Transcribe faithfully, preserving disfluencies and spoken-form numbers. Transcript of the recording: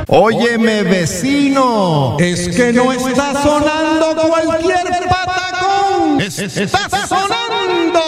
Óyeme, vecino, es que no está sonando cualquier patacón. Está sonando